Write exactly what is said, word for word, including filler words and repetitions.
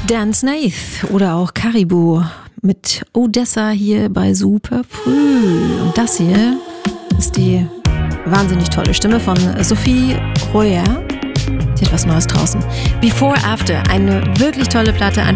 Dan Snaith oder auch Caribou mit Odessa hier bei Super Früh. Und das hier ist die wahnsinnig tolle Stimme von Sophie Royer. Sie hat was Neues draußen. Before After, eine wirklich tolle Platte, einfach